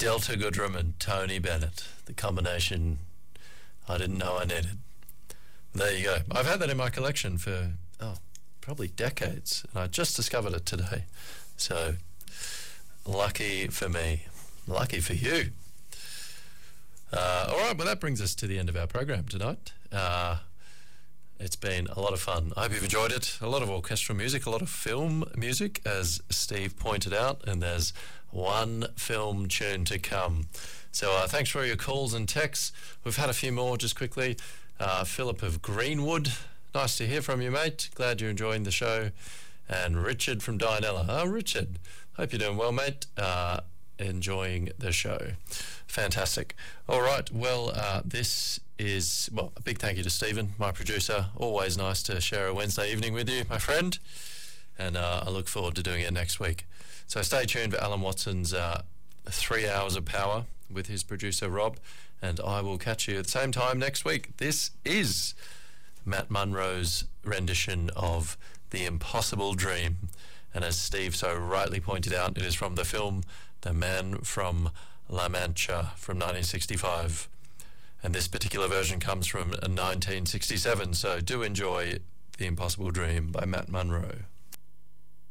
Delta Goodrem and Tony Bennett, the combination I didn't know I needed. There you go. I've had that in my collection for, probably decades, and I just discovered it today. So, lucky for me. Lucky for you. All right, well, that brings us to the end of our program tonight. It's been a lot of fun. I hope you've enjoyed it. A lot of orchestral music, a lot of film music, as Steve pointed out, and there's one film tune to come. So thanks for all your calls and texts. We've had a few more just quickly. Philip of Greenwood, nice to hear from you, mate. Glad you're enjoying the show. And Richard from Dianella. Oh, Richard, hope you're doing well, mate. Enjoying the show. Fantastic. All right, well, this is, a big thank you to Stephen, my producer. Always nice to share a Wednesday evening with you, my friend. And I look forward to doing it next week. So stay tuned for Alan Watson's 3 hours of power with his producer, Rob. And I will catch you at the same time next week. This is Matt Munro's rendition of The Impossible Dream. And as Steve so rightly pointed out, it is from the film The Man from La Mancha from 1965. And this particular version comes from 1967. So do enjoy The Impossible Dream by Matt Munro.